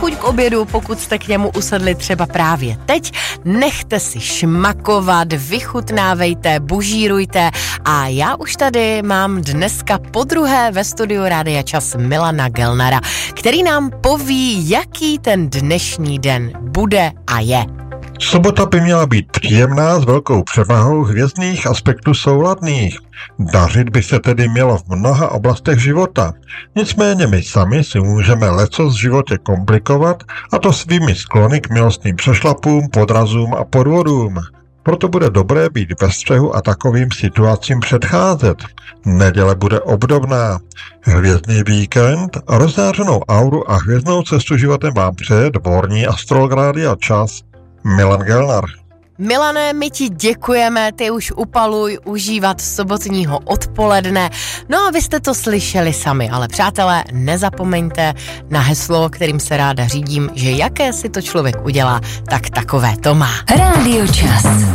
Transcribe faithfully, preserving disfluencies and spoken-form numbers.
chuť k obědu, pokud jste k němu usedli třeba právě teď. Nechte si šmakovat, vychutnávejte, bužírujte a já už tady mám dneska podruhé ve studiu Rádia Čas Milana Gelnara, který nám poví, jaký ten dnešní den bude a je. Sobota by měla být příjemná s velkou převahou hvězdných aspektů souladných. Dařit by se tedy mělo v mnoha oblastech života. Nicméně my sami si můžeme lecos v životě komplikovat, a to svými sklony k milostným přešlapům, podrazům a podvodům. Proto bude dobré být ve střehu a takovým situacím předcházet. Neděle bude obdobná. Hvězdný víkend, rozzářenou auru a hvězdnou cestu životem vám přeje dvorní astrolog Rádia Čas Milan Gelnar. Milane, my ti děkujeme, ty už upaluj užívat sobotního odpoledne. No a vy jste to slyšeli sami, ale přátelé, nezapomeňte na heslo, kterým se ráda řídím, že jaké si to člověk udělá, tak takové to má. Rádio Čas.